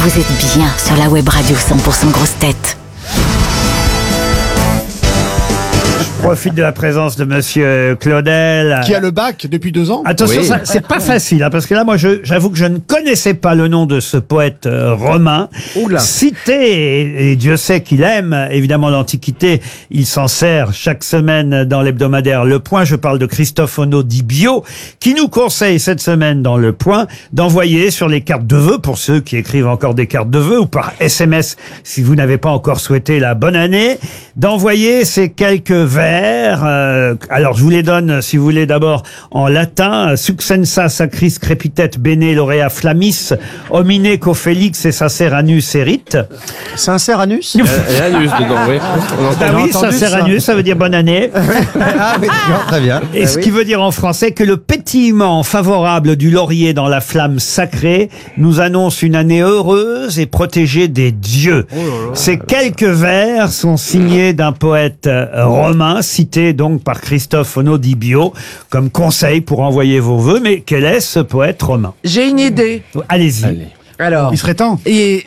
Vous êtes bien sur la web radio 100% grosses têtes. Je profite de la présence de Monsieur Claudel. Qui a le bac depuis 2 ans. Attention, Oui. ça, c'est pas facile, hein, parce que là, moi, j'avoue que je ne connaissais pas le nom de ce poète romain. Oula. Cité, et Dieu sait qu'il aime, évidemment, l'Antiquité. Il s'en sert chaque semaine dans l'hebdomadaire Le Point. Je parle de Cristofono di Bio, qui nous conseille cette semaine dans Le Point d'envoyer sur les cartes de vœux, pour ceux qui écrivent encore des cartes de vœux, ou par SMS, si vous n'avez pas encore souhaité la bonne année, d'envoyer ces quelques vers. Alors, je vous les donne, si vous voulez, d'abord en latin. Succensa sacris crepitet bene laurea flammis, homine cofélix et sacer anus erit. Sincère anus. Et anus dedans, oui. Ah oui, entendu sacer ça. anus, ça veut dire bonne année. Ah oui, d'accord, très bien. Et ce qui veut dire en français que le pétillement favorable du laurier dans la flamme sacrée nous annonce une année heureuse et protégée des dieux. Ces quelques vers sont signés d'un poète romain, cité donc par Cristofono di Bio, comme conseil pour envoyer vos vœux. Mais quel est ce poète romain? J'ai une idée. Allez-y. Allez. Alors, Il serait temps. et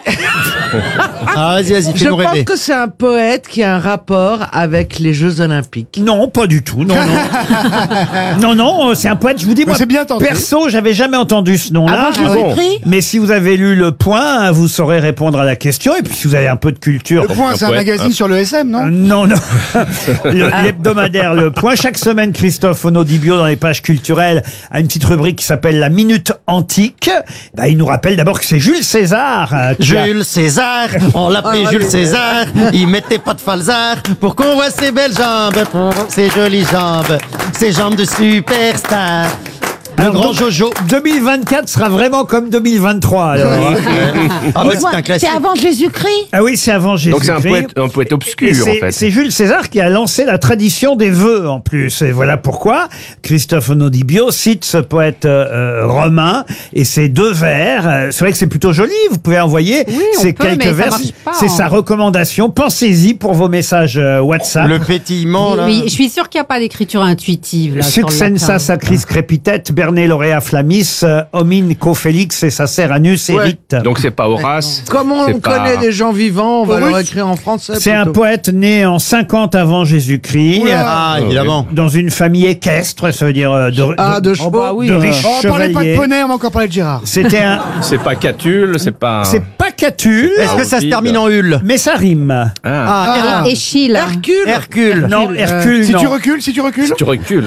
Ah, vas-y, je fais-nous pense rêver. que c'est un poète qui a un rapport avec les Jeux Olympiques. Non, pas du tout. Non, non. non, c'est un poète, je vous dis, moi, c'est bien tenté. perso, j'avais jamais entendu ce nom-là. Ah bon. Mais si vous avez lu Le Point, vous saurez répondre à la question. Et puis, si vous avez un peu de culture... Le Point, c'est un poète. magazine sur le SM, non? Non, non. L'hebdomadaire Le Point. Chaque semaine, Cristofono di Bio, dans les pages culturelles, a une petite rubrique qui s'appelle La Minute Antique. Bah, il nous rappelle d'abord que c'est Jules César. Qui a- Jules César, on l'appelait Jules César, il mettait pas de falzar pour qu'on voit ses belles jambes, ses jolies jambes de superstar. Le Alors, grand donc, Jojo. 2024 sera vraiment comme 2023. Alors. Ah ouais, c'est un C'est classique. avant Jésus-Christ. Ah oui, c'est avant Donc c'est Jésus-Christ. un poète Et obscur, en fait. c'est Jules César qui a lancé la tradition des vœux en plus. Et voilà pourquoi Cristofono di Bio cite ce poète romain et ces 2 vers. C'est vrai que c'est plutôt joli. Vous pouvez envoyer ces peut, quelques mais ça vers. marche pas, C'est hein. sa recommandation. Pensez-y pour vos messages WhatsApp. Le pétillement, là. Oui, je suis sûre qu'il n'y a pas d'écriture intuitive. Là, sur le Succensa latin. sacris crepitet, berne laurea flammis, homine cofélix et sacer anus erit. Donc c'est pas Horace. Comme on c'est pas- connaît des gens vivants, on va Oui. leur écrire en français. C'est un plutôt. poète né en 50 avant Jésus-Christ. Ah, évidemment. Dans une famille équestre, ça veut dire Ah, de chevaux. bah oui, de riches Oh, on parlait pas de chevaliers. poney, on va encore parler de Gérard. C'était un, C'est pas Catulle, c'est pas... c'est pas Catulle, Est-ce que ça se termine en hul? mais ça rime. Ah, Ah, Échille. Hercule. Hercule. Non, Hercule, Si non. tu recules. tu recules.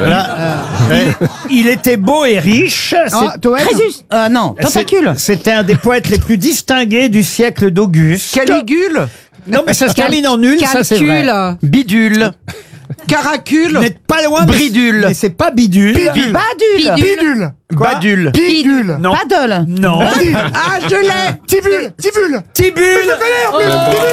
Il était beau et riche. Ah, Toen. Non, C'était un des poètes les plus distingués du siècle d'Auguste. Caligule. Non, mais ça se termine en nul, ça c'est vrai. Calcul. Bidule. Caracule. Vous n'êtes pas loin. Bridule. Mais c'est pas bidule. Bidule. Bidule. Badule. Bidule. Non. Paddle. Non. Ah, je l'ai. Tibule. Tibule. Tibule. Mais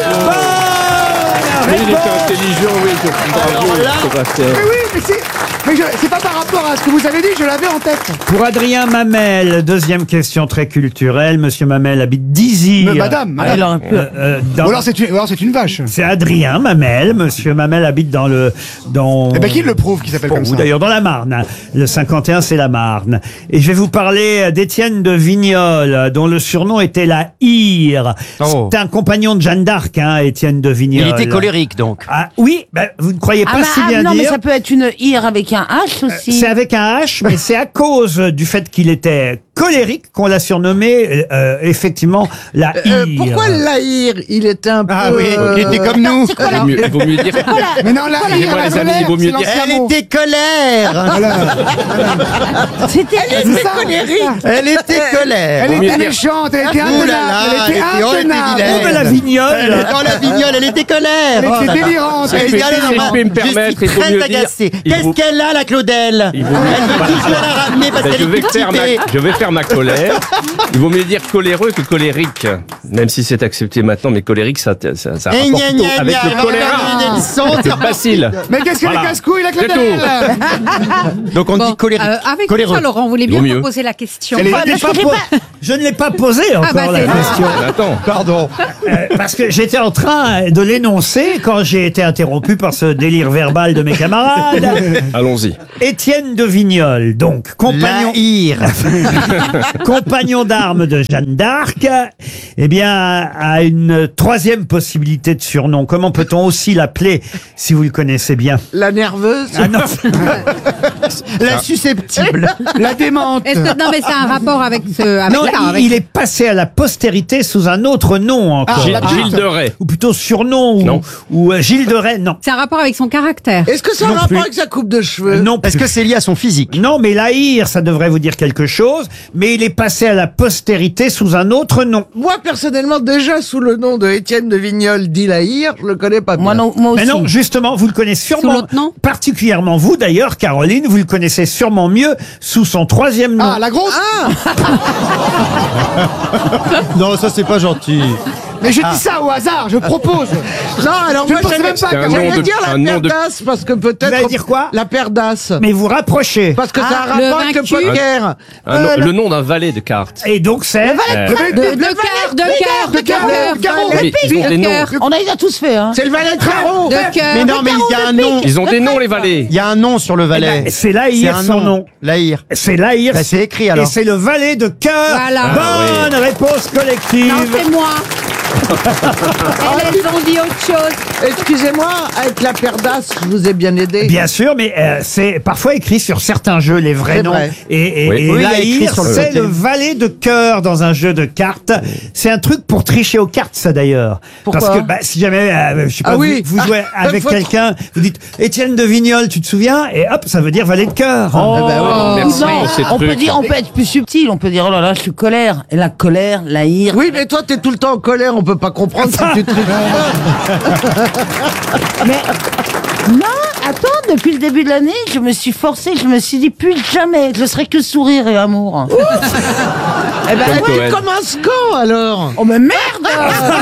il était intelligent, oui. Bravo, Sébastien. Mais oui, mais c'est pas par rapport à ce que vous avez dit, je l'avais en tête. Pour Adrien Mamel, deuxième question très culturelle. Monsieur Mamel habite Dizy. Mais madame. Ou Ou alors c'est une vache. C'est Adrien Mamel. Monsieur Mamel habite dans Eh ben qui le prouve qui s'appelle Pour comme vous ça? d'ailleurs dans la Marne. Le 51, c'est la Marne. Et je vais vous parler d'Étienne de Vignoles, dont le surnom était la Hire. Oh. C'est un compagnon de Jeanne d'Arc, hein, Étienne de Vignoles. Il était colérique, donc. Ah oui, vous ne croyez pas si bien non, mais dire. ça peut être une ire avec un H aussi. C'est avec un H, mais c'est à cause du fait qu'il était colérique qu'on l'a surnommé effectivement la Hire. Pourquoi l'haïr? Il était un peu. Ah oui, il était comme nous. C'est quoi Il vaut mieux dire... Mais non, là, Excusez-moi, les amis, il vaut mieux dire- Elle était colère. C'était Elle était colère. Elle Vaut mieux était dire- méchante, elle était Ouh là là, intenable, elle était intenable. Oh, mais la Vignole. Dans la Vignole, elle était colère. Elle Oh était là là. délirante, elle Si était je peux me permettre, je il suis vaut très mieux dire- agacée. il Qu'est-ce vaut- qu'elle a, la Claudel? Il vaut mieux- Elle veut toujours la ramener parce Ben, qu'elle est excitée. je vais faire ma colère. Il vaut mieux dire coléreux que colérique. Même si c'est accepté maintenant, mais colérique, ça Eh, rapporte gna, plutôt gna, avec gna, le elle va choléra. faire une leçon. C'est facile. Mais qu'est-ce qu'elle est Voilà. casse-couille, la C'est Claudel? Donc on dit colérique. Avec Coléreux. ça, Laurent, vous voulez Vaut bien mieux. me poser la question. Je ne l'ai pas posé encore bah, la c'est question. Attends. Pardon. Parce que j'étais en train de l'énoncer quand j'ai été interrompu par ce délire verbal de mes camarades. Allons-y. Étienne de Vignoles, donc, compagnon, compagnon d'armes de Jeanne d'Arc, eh bien, a une troisième possibilité de surnom. Comment peut-on aussi l'appeler, si vous le connaissez bien? La nerveuse. Ah non. La susceptible. La démente. Non, mais c'est un rapport avec ce. Non, il est passé à la postérité sous un autre nom encore. Gilles de Rais. Ou plutôt surnom, Non. ou Gilles de Rais, non. C'est un rapport avec son caractère. Est-ce que c'est un Non rapport plus. avec sa coupe de cheveux? Non plus. Est-ce que c'est lié à son physique? Non, mais l'Aïr, ça devrait vous dire quelque chose, mais il est passé à la postérité sous un autre nom. Moi, personnellement, déjà sous le nom de Étienne de Vignoles dit Lahire, je le connais pas bien. Moi, non, moi aussi. Mais non, justement, vous le connaissez Sous sûrement, l'autre nom particulièrement vous d'ailleurs, Caroline, vous le connaissez sûrement mieux sous son troisième nom. Ah, la grosse. Non, ça c'est pas gentil. Mais je dis ça au hasard, je propose. Non, alors Je moi, pensais même pas C'est un que nom j'allais de- dire la un nom paire de- d'as, parce que peut-être... Vous allez dire quoi? La paire d'as. Mais vous rapprochez. Parce que ça a un le rapport avec le vaincu. poker. Le nom d'un valet de cartes. Et donc c'est... De cœur. Oui, ils ont des noms. On a tous fait, hein. C'est le valet de carreau. De cœur. Mais non, mais il y a un nom. Ils ont des noms, les valets. Il y a un nom sur le valet. C'est C'est l'Aïr un son nom. Lahire. C'est l'Aïr. Bah, c'est écrit Et alors. c'est le valet de cœur. Voilà. Bonne réponse collective. Non, c'est moi. Elles ont dit autre chose. Excusez-moi, avec la paire d'as, je vous ai bien aidé. Bien sûr, mais c'est parfois écrit sur certains jeux les vrais C'est noms. vrai. Et Oui. Oui, il y a écrit l'Aïr, sur le c'est côté. le valet de cœur dans un jeu de cartes. C'est un truc pour tricher aux cartes, ça d'ailleurs. Pourquoi Parce que si jamais, je sais pas, Ah oui. vous jouez avec Votre- quelqu'un, vous dites Étienne de Vignoles, tu te souviens? Et hop, ça veut dire valet de cœur. Merci Non, pour ces on peut trucs. dire, on peut être plus subtil. On peut dire, oh là là, je suis colère. Et la colère, la ire. Oui, mais toi, t'es tout le temps en colère, on peut pas comprendre si tu te... Mais non, attends, depuis le début de l'année, je me suis forcée, je me suis dit plus jamais, je serai que sourire et amour. Eh ben, Comme oui, Cohen. comme un scan, alors. Oh mais merde.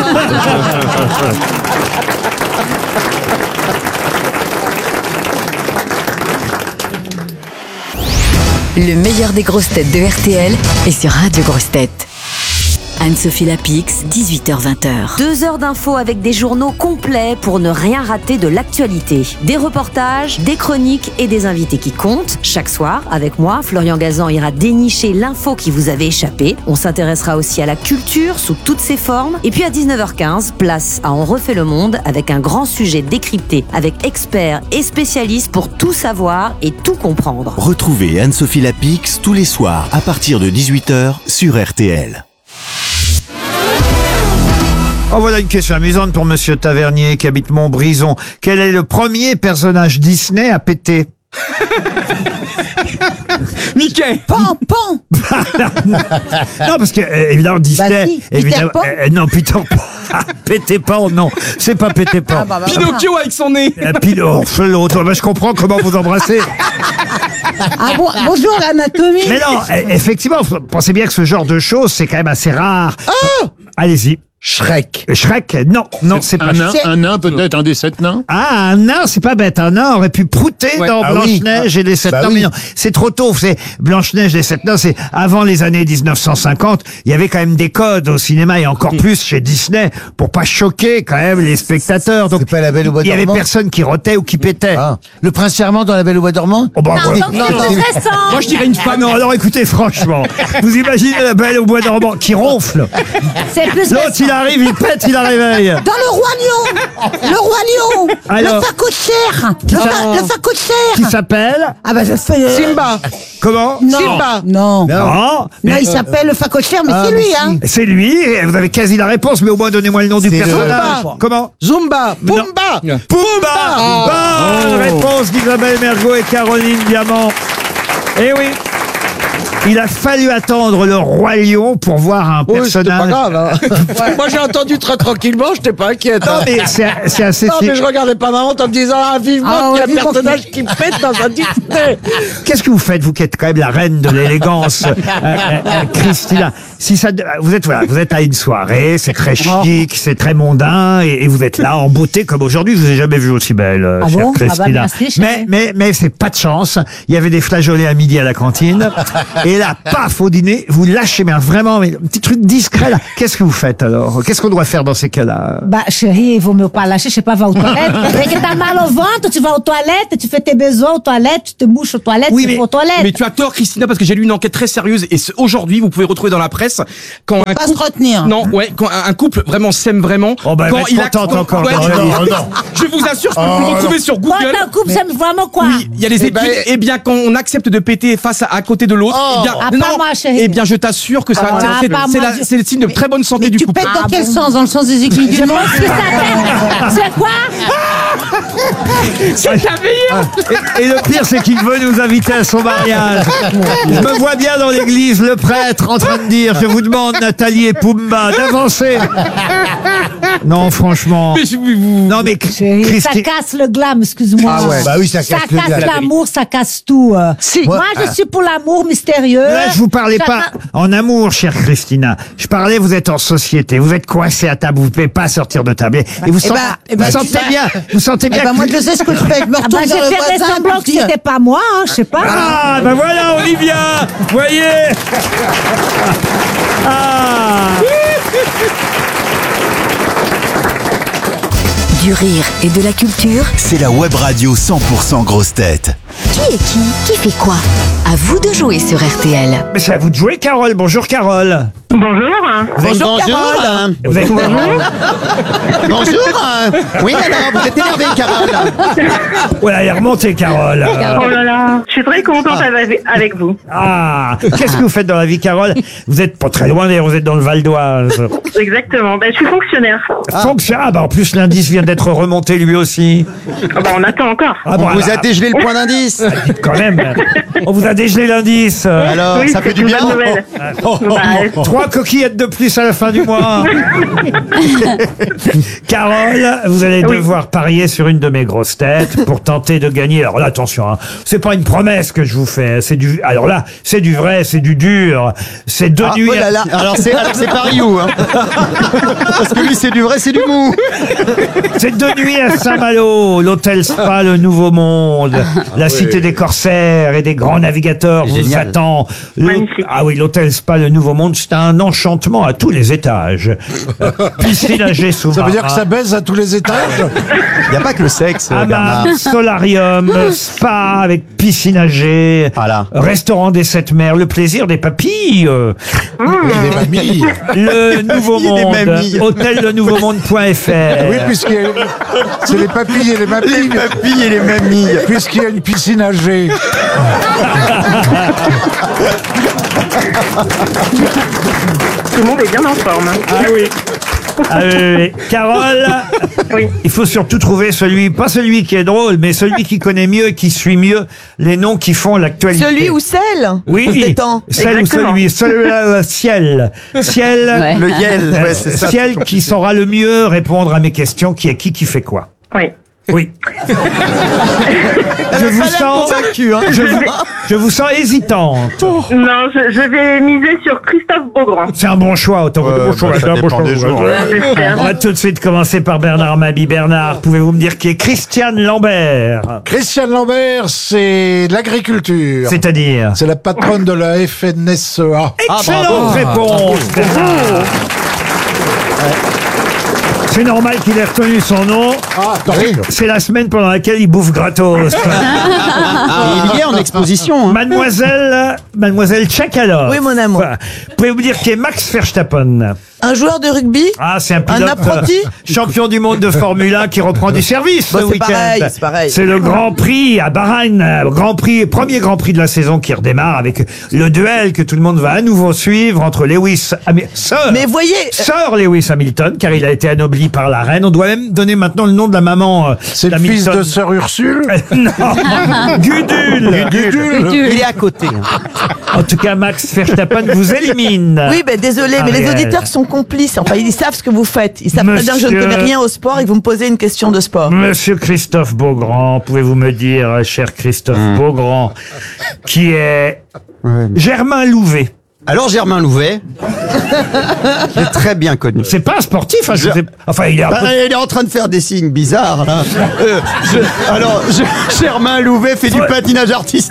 Le meilleur des grosses têtes de RTL est sur Radio Grosses Têtes. Anne-Sophie Lapix, 18h-20h. 2 heures d'infos avec des journaux complets pour ne rien rater de l'actualité. Des reportages, des chroniques et des invités qui comptent. Chaque soir, avec moi, Florian Gazan ira dénicher l'info qui vous avait échappé. On s'intéressera aussi à la culture sous toutes ses formes. Et puis à 19h15, place à On refait le monde avec un grand sujet décrypté avec experts et spécialistes pour tout savoir et tout comprendre. Retrouvez Anne-Sophie Lapix tous les soirs à partir de 18h sur RTL. Oh, voilà une question amusante pour Monsieur Tavernier qui habite Montbrison. Quel est le premier personnage Disney à péter? Mickey. Pan, pan. Non, parce que évidemment Disney, Bah si, Peter évidemment, Pan. non Peter Pan, Péter Pan, non, c'est pas Péter Pan. bah, Pinocchio avec son nez. L'autre, je comprends comment vous embrassez. Ah bon, bonjour l'anatomie. Mais non, effectivement, vous pensez bien que ce genre de choses, c'est quand même assez rare. Allez-y. Shrek. Shrek, non, c'est pas Shrek. Un nain, peut-être un des 7 nains. Ah, un nain, c'est pas bête. Un nain aurait pu prouter dans Ah oui. Blanche-Neige et les 7 nains. Mais non, c'est trop tôt. C'est Blanche-Neige et les 7 nains, c'est avant les années 1950. Il y avait quand même des codes au cinéma et encore plus chez Disney pour pas choquer quand même les spectateurs. Donc, pas La Belle au Bois il y avait dormant personne qui rotait ou qui pétait. Ah. Le prince charmant dans La Belle au Bois dormant? Oh, bah, voilà. Moi, je dirais une femme. Non, alors écoutez, franchement, vous imaginez la Belle au Bois dormant qui ronfle. C'est plus L'autre, il arrive, il pète, il la réveille. dans le roi lion. Le roi lion. Alors, le facochère. Le facochère. qui s'appelle Ah bah je fais. Simba. comment? Non. Simba. Non. Non, Non, mais il s'appelle le facochère, mais c'est lui, hein. c'est lui. Et vous avez quasi la réponse, mais au moins donnez-moi le nom du C'est le- personnage. Zumba. Comment? Zumba. Pumba. Pumba. Bonne réponse d'Isabelle Mergo et Caroline Diamant. Eh oui. Il a fallu attendre le roi lion pour voir un Oui, c'était personnage. pas grave. Hein. Moi, j'ai entendu très tranquillement, j'étais pas inquiète. Non, mais c'est assez. Non, mais je regardais pas ma honte en me disant, ah, vivement qu'il y a un personnage qui pète dans un Disney. Qu'est-ce que vous faites, vous qui êtes quand même la reine de l'élégance, Christina? Si ça, vous êtes à une soirée, c'est très chic, c'est très mondain, et vous êtes là en beauté comme aujourd'hui. Je vous ai jamais vu aussi belle, Ah chère bon? Ah bah, Christina. merci, chérie. mais c'est pas de chance. Il y avait des flageolets à midi à la cantine, et Et là, paf, au dîner, vous lâchez, mais vraiment, mais un petit truc discret là. Qu'est-ce que vous faites alors? Qu'est-ce qu'on doit faire dans ces cas-là? Bah, chérie, il vaut mieux pas lâcher, je sais pas, va aux toilettes. Dès que t'as mal au ventre, tu vas aux toilettes, tu fais tes besoins aux toilettes, tu te mouches aux toilettes, Oui, tu vas aux toilettes. mais tu as tort, Christina, parce que j'ai lu une enquête très sérieuse et aujourd'hui, vous pouvez retrouver dans la presse quand un pas couple... se retenir. Non, ouais, quand un couple vraiment s'aime vraiment. Oh bah, quand elle va être contente encore. Ouais, Non. je vous assure, je peux vous le retrouver sur Google. Quand un couple s'aime vraiment quoi? Oui, il y a les études. Eh bien, quand on accepte de péter face à côté de l'autre, eh bien, Ah, pas moi, chérie. eh bien, je t'assure que ça, Ah, c'est pas moi, c'est le signe de très bonne santé du Tu couple. pètes dans quel sens? Dans le sens des équilibres? Je pense que ça c'est quoi? C'est merveilleux. Et le pire, c'est qu'il veut nous inviter à son mariage. Je me vois bien dans l'église, le prêtre en train de dire, je vous demande, Nathalie et Pumba, d'avancer. Non, franchement. Mais vous... Non, mais Chérie, ça casse le glam, excuse-moi. Ah ouais. Bah oui, ça casse le glam. l'amour, ça casse tout. Moi, je suis pour l'amour mystérieux. Là, je vous parlais pas Chacun- en amour, chère Christina. Je parlais, vous êtes en société, vous êtes coincé à table, vous pouvez pas sortir de table. Et vous sentez, vous sentez bien. moi, je sais ce que je fais. Je me Ah bah, retourne j'ai vers le fait des voisin. semblants que c'était pas moi, hein, je sais pas. Ah, ben voilà, Olivia, voyez. Ah. Du rire et de la culture. C'est la web radio 100% grosses têtes. Qui est qui? Qui fait quoi? À vous de jouer sur RTL. Mais c'est à vous de jouer, Carole. Bonjour, Carole. Bonjour. Bonjour. Vous êtes- Bonjour. Oui, alors, vous êtes énervée, Carole. Voilà, elle est remontée, Carole. Oh là là, je suis très contente avec vous. Ah, qu'est-ce que vous faites dans la vie, Carole? Vous êtes pas très loin, d'ailleurs, vous êtes dans le Val d'Oise. Exactement. Ben, je suis fonctionnaire. Ah, bah en plus, l'indice vient d'être remonté lui aussi. Ah ben, on attend encore. Ah, On vous a dégelé le point d'indice. Quand même. On vous a dégelé l'indice. Alors, Oui, ça fait c'est du une bien. bonne nouvelle. Bah, 3 coquillettes de plus à la fin du mois. Carole, vous allez devoir parier sur une de mes grosses têtes pour tenter de gagner. Alors là, attention, hein, c'est pas une promesse que je vous fais. C'est du, alors là, c'est du vrai, c'est du dur. C'est 2 nuits. Oh là là. Alors c'est Paris où, hein. Parce que lui, c'est du vrai, c'est du mou. C'est 2 nuits à Saint-Malo, l'hôtel Spa, le Nouveau Monde, la cité des corsaires et des grands navigateurs vous attend. Ah oui, l'hôtel Spa, le Nouveau Monde, c'est un enchantement à tous les étages. Piscine à jet sous-marin. Ça veut dire que ça baise à tous les étages? Il n'y a pas que le sexe, Bernard. Hammam, solarium, spa avec piscine à jet, Voilà. restaurant des 7 mers, le plaisir des papilles, Les mamies. le Nouveau Il y a des Monde, mamies. hôtellenouveaumonde.fr. Oui, puisqu'il y a... c'est les papilles et les mamies. Les papilles et les mamies. Puisqu'il y a une piscine à jet. tout le monde est bien en forme. Ah oui. Carole, Oui. il faut surtout trouver celui, pas celui qui est drôle, mais celui qui connaît mieux et qui suit mieux les noms qui font l'actualité. Celui ou celle? Oui, Détends. celle ou Exactement. celui, ciel, Le Yel, ouais, c'est ça. ciel qui saura le mieux répondre à mes questions, qui est qui fait quoi. Oui. Oui. Je vous sens, convaincu, hein. je vous sens hésitante. Non, je vais miser sur Christophe Beaugrand. C'est un bon choix, autant que bon choix. ça c'est un bon dépend choix. des jours, hein. On va tout de suite commencer par Bernard Mabie. Bernard, pouvez-vous me dire qui est Christiane Lambert? Christiane Lambert, c'est de l'agriculture. C'est-à-dire? C'est la patronne de la FNSEA. Excellente réponse, Bernard. C'est normal qu'il ait retenu son nom. Ah, C'est la semaine pendant laquelle il bouffe gratos. Il y est en exposition, hein. Mademoiselle Tchakalov. Oui, mon amour. Voilà. Pouvez-vous dire qui est Max Verstappen? Un joueur de rugby? Ah, c'est un pilote apprenti champion du monde de Formule 1 qui reprend du service Bah, ce c'est week-end. pareil, c'est pareil. C'est le Grand Prix à Bahreïn, premier Grand Prix de la saison qui redémarre avec le duel que tout le monde va à nouveau suivre entre Mais voyez, Sir Lewis Hamilton, car il a été anobli par la reine. On doit même donner maintenant le nom de la maman c'est le fils de Sœur Ursule. Non, Gudule. Il est à côté. En tout cas, Max Verstappen vous élimine. oui, ben désolé, mais les Ariel. auditeurs sont complices. Enfin, ils savent ce que vous faites. Ils savent très bien que je ne Monsieur- connais rien au sport et que vous me posez une question de sport. Monsieur Christophe Beaugrand, pouvez-vous me dire, cher Christophe Beaugrand, qui est Germain Louvet? Alors Germain Louvet, j'ai très bien connu. C'est pas un sportif, hein, enfin il est un peu... Il est en train de faire des signes bizarres là. Germain Louvet fait du patinage artistique.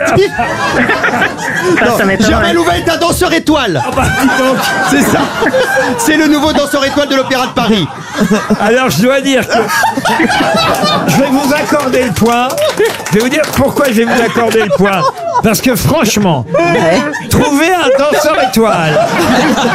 Non, Germain Louvet est un danseur étoile. C'est ça. C'est le nouveau danseur étoile de l'Opéra de Paris. Alors je dois dire que je vais vous accorder le point. Je vais vous dire pourquoi je vais vous accorder le point. Parce que franchement, trouver un danseur étoile